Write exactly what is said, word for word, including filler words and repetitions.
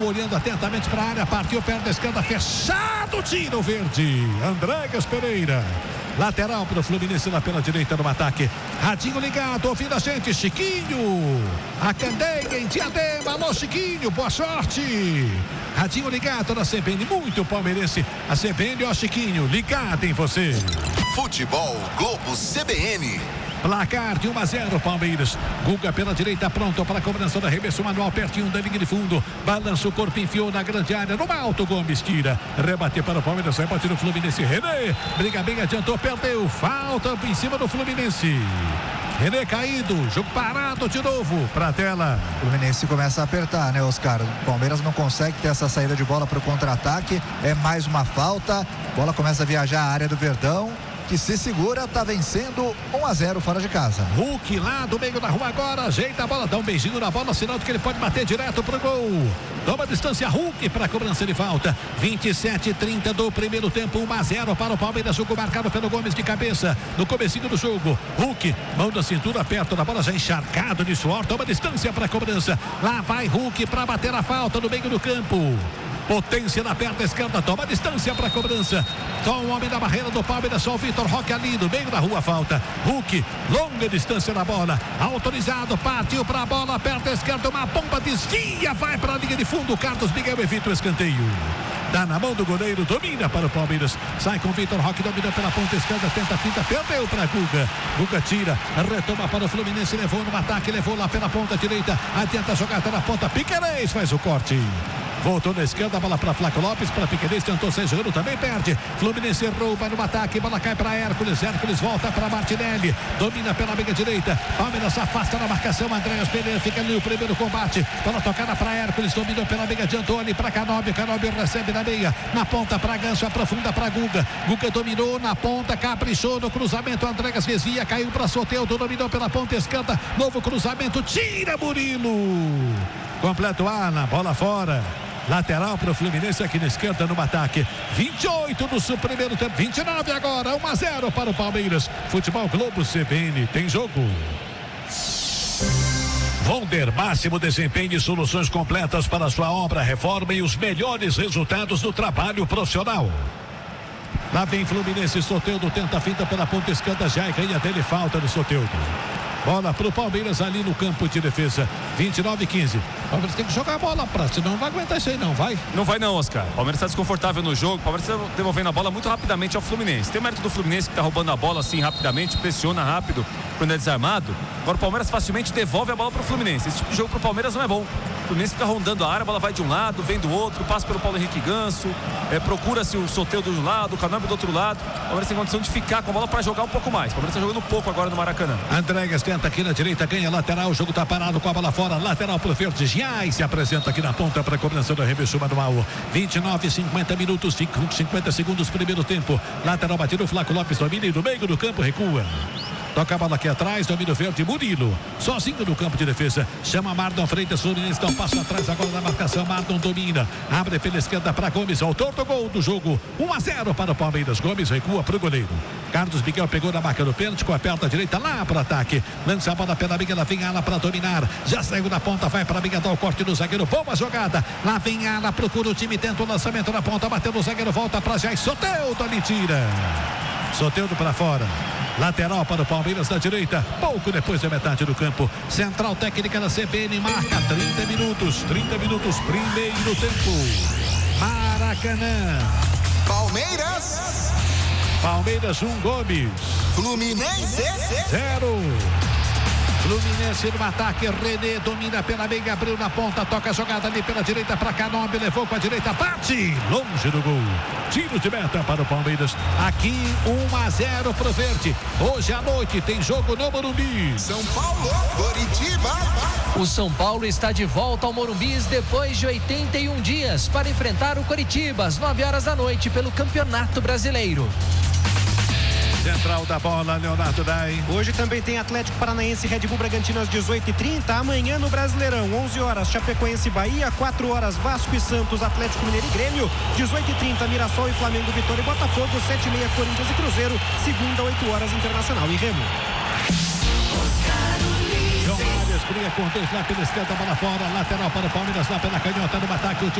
olhando atentamente para a área, partiu, perna esquerda, fechado, tira o verde. Andréas Pereira. Lateral para o Fluminense lá pela direita no ataque. Radinho ligado, ouvindo a gente, Chiquinho. A Candeia em Diadema, alô Chiquinho, boa sorte. Radinho ligado na C B N, muito palmeirense. A C B N, ó Chiquinho, ligado em você. Futebol Globo C B N. Placar de um a zero Palmeiras. Guga pela direita, pronto para a cobrança do arremesso manual, pertinho da linha de fundo. Balança o corpo, enfiou na grande área. No alto, Gomes tira. Rebate para o Palmeiras, rebate no Fluminense. René, briga bem, adiantou, perdeu. Falta em cima do Fluminense. René caído, jogo parado de novo para a tela. O Fluminense começa a apertar, né, Oscar? O Palmeiras não consegue ter essa saída de bola para o contra-ataque. É mais uma falta. Bola começa a viajar a área do Verdão, que se segura, tá vencendo um a zero fora de casa. Hulk lá do meio da rua agora, ajeita a bola, dá um beijinho na bola, sinal de que ele pode bater direto pro gol. Toma distância Hulk para a cobrança de falta. vinte e sete e trinta do primeiro tempo, um a zero para o Palmeiras, jogo marcado pelo Gomes de cabeça. No comecinho do jogo, Hulk, mão da cintura, perto da bola, já encharcado de suor, toma distância para a cobrança. Lá vai Hulk para bater a falta no meio do campo. Potência na perna esquerda, toma distância para a cobrança. Só um homem da barreira do Palmeiras, só o Vitor Roque ali no meio da rua, falta. Hulk, longa distância na bola, autorizado, partiu para a bola, perna esquerda, uma bomba, desvia, vai para a linha de fundo. Carlos Miguel evita o escanteio. Dá na mão do goleiro, domina para o Palmeiras. Sai com o Vitor Roque, domina pela ponta esquerda, tenta a finta, perdeu para Guga. Guga tira, retoma para o Fluminense, levou no ataque, levou lá pela ponta direita, adianta a jogada na ponta, Piquerez faz o corte. Voltou na esquerda, a bola para Flaco Lopes, para Piquerez, tentou ser jogando, também perde. Fluminense rouba no ataque, bola cai para Hércules, Hércules volta para Martinelli, domina pela meia direita, Palmeiras se afasta na marcação, Andréas Pereira fica ali o primeiro combate, bola tocada para Hércules, dominou pela meia, adiantou ali para Canóbio, Canóbio recebe na meia, na ponta para Ganso, aprofunda para Guga, Guga dominou na ponta, caprichou no cruzamento, Andréas desvia, caiu para Soteldo, dominou pela ponta esquerda, novo cruzamento, tira Murilo, completo Ana, bola fora. Lateral para o Fluminense aqui na esquerda no ataque. vinte e oito do primeiro tempo, vinte e nove agora, um a zero para o Palmeiras. Futebol Globo C B N, tem jogo. Vonder, máximo desempenho e soluções completas para a sua obra, reforma e os melhores resultados do trabalho profissional. Lá vem Fluminense, Soteldo tenta a finta pela ponta esquerda, já ganha dele, falta do Soteldo. Bola para o Palmeiras ali no campo de defesa. vinte e nove a quinze. O Palmeiras tem que jogar a bola pra, senão não vai aguentar isso aí, não, vai? Não vai não, Oscar. O Palmeiras está desconfortável no jogo. O Palmeiras está devolvendo a bola muito rapidamente ao Fluminense. Tem o mérito do Fluminense que está roubando a bola assim rapidamente, pressiona rápido quando é desarmado. Agora o Palmeiras facilmente devolve a bola para o Fluminense. Esse tipo de jogo para o Palmeiras não é bom. O Fluminense fica rondando a área, a bola vai de um lado, vem do outro, passa pelo Paulo Henrique Ganso, é, procura-se o Soteldo do lado, o Canóbio do outro lado. O Palmeiras tem condição de ficar com a bola para jogar um pouco mais. O Palmeiras está jogando pouco agora no Maracanã. Andréas tenta aqui na direita, ganha lateral, o jogo tá parado com a bola fora, lateral pro Verde, Giai se apresenta aqui na ponta para a cobrança do arremesso manual. vinte e nove, cinquenta minutos, cinquenta segundos, primeiro tempo. Lateral batido, Flaco Lopes domina e do meio do campo recua. Toca a bola aqui atrás, domina o Verde, Murilo, sozinho no campo de defesa, chama Mardon Freitas, Fluminense dá um passo atrás agora na marcação, Mardon domina, abre pela esquerda para Gomes, autor do gol do jogo, um a zero para o Palmeiras, Gomes recua para o goleiro. Carlos Miguel pegou na marca do pênalti com a perna direita lá para o ataque, lança a bola pela amiga, lá vem Ala para dominar, já saiu na ponta, vai para a amiga, dá o corte do zagueiro, boa jogada, lá vem Ala, procura o time, tenta o lançamento na ponta, bateu no zagueiro, volta para Jair, Soteldo ali tira, Soteldo para fora. Lateral para o Palmeiras da direita, pouco depois da metade do campo. Central técnica da C B N marca trinta minutos, trinta minutos, primeiro tempo. Maracanã. Palmeiras. Palmeiras um, Gomes. Fluminense zero. Fluminense no ataque, René domina pela meia, abriu na ponta, toca a jogada ali pela direita para Canóbio, levou com a direita, bate, longe do gol. Tiro de meta para o Palmeiras. Aqui um a zero pro Verde. Hoje à noite tem jogo no Morumbi. São Paulo, Coritiba. O São Paulo está de volta ao Morumbi depois de oitenta e um dias para enfrentar o Coritiba às nove horas da noite pelo Campeonato Brasileiro. Central da bola, Leonardo Dai. Hoje também tem Atlético Paranaense e Red Bull Bragantino às dezoito e trinta. Amanhã no Brasileirão, onze horas, Chapecoense e Bahia. quatro horas, Vasco e Santos, Atlético Mineiro e Grêmio. dezoito e trinta, Mirassol e Flamengo, Vitória e Botafogo. sete e meia, Corinthians e Cruzeiro. Segunda, oito horas, Internacional e Remo. João Arias cria com dois lá pela esquerda, bola fora. Lateral para o Palmeiras, lá pela canhota no ataque.